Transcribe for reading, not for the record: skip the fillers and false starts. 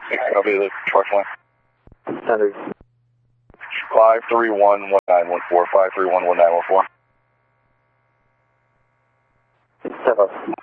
I'll be the truck line. Standard. 531-1914, 531-1914. Step up.